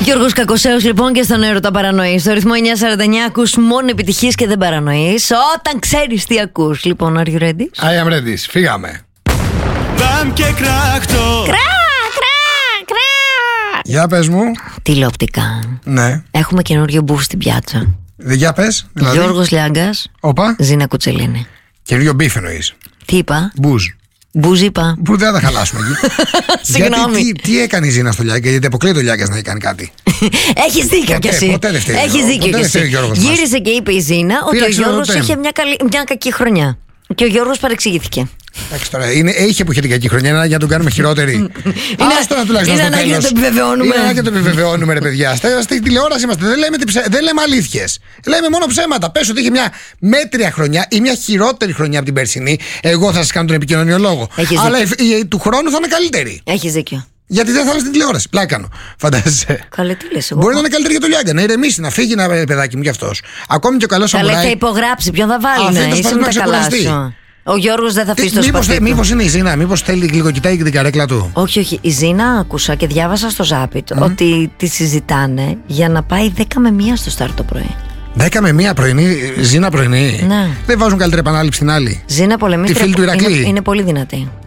Γιώργος Κακοσέος λοιπόν και στον Έρωτα Παρανοείς. Στο ρυθμό 949 ακούς μόνο επιτυχίες και δεν παρανοείς όταν ξέρεις τι ακούς. Λοιπόν, are you ready? I am ready. Φύγαμε. Μπαμ και κράχτο. Για πες μου. Τηλεοπτικά. Ναι. Έχουμε καινούριο μπουφ στην πιάτσα. Για πες. Δηλαδή. Γιώργος Λιάγκας. Όπα. Ζήνα Κουτσελίνη. Καινούριο μπιφ εννοείς. Τι είπα? Μπουζ. Μπουζ είπα. Που δεν θα τα χαλάσουμε εκεί. Συγγνώμη. Γιατί τι έκανε η Ζήνα στο Λιάγκα, γιατί αποκλείεται ο Λιάγκας να κάνει κάτι. Έχεις δίκιο κι εσύ. Ποτέ δεν φταίει. Έχεις δίκιο κι εσύ. Γύρισε και είπε η Ζήνα ότι ο Γιώργος είχε μια κακή χρονιά. Και ο Γιώργος παρεξηγήθηκε. Εντάξει τώρα, είχε που είχε την κακή χρονιά, είναι για να τον κάνουμε χειρότερη. Άστο να τουλάχιστον στο τέλος. Είναι να το επιβεβαιώνουμε. Είναι να το επιβεβαιώνουμε, ρε παιδιά. Στη τηλεόραση είμαστε, δεν λέμε αλήθειες. Λέμε μόνο ψέματα. Πες ότι είχε μια μέτρια χρονιά ή μια χειρότερη χρονιά από την περσινή. Εγώ θα σας κάνω τον επικοινωνιολόγο. Αλλά του χρόνου θα είναι καλύτερη. Έχεις δίκιο. Γιατί δεν θα είναι στην τηλεόραση. Πλάκα κάνω. Φαντάζεσαι. Καλέ, τι λες εγώ. Μπορεί να είναι καλύτερη για το Λιάγκα, να ηρεμήσει, να φύγει ένα παιδάκι μου κι αυτός. Ακόμη και ο καλός Σαμουράι. Καλέ, θα υπογράψει. Ποιον θα βάλει. Είσαι με τα καλά σου. Ο Γιώργος δεν θα αφήσει το σπίτι του. Μήπως είναι η Ζήνα, μήπως θέλει λίγο κοιτάει και την καρέκλα του. Όχι. Η Ζήνα άκουσα και διάβασα στο Ζάπιτ ότι τη συζητάνε για να πάει 10 με 1 στο Σταρ το πρωί. 10 με 1 πρωινή, Ζήνα πρωινή. Ναι. Δεν βάζουν καλύτερη επανάληψη στην άλλη. Ζήνα πολεμίστρια. Τη φίλη του Ηρακλή. Είναι πολύ δυνατή.